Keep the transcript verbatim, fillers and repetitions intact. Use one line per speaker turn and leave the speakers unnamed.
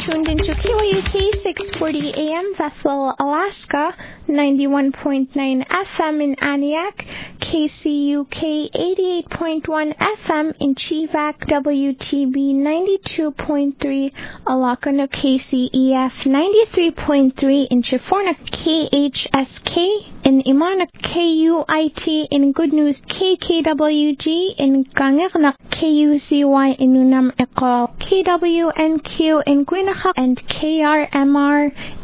tuned into K Y U K six forty A M Bethel, Alaska, ninety-one point nine F M in Aniak, K C U K eighty-eight point one F M in Chivak, W T B ninety-two point three, Alakano K C E F ninety-three point three in Chiforna, K H S K in Imana, K U I T in Good News, K K W G in Kangirna, K U C Y in Unam Eko, K W N Q in Gwinachak, and K R M R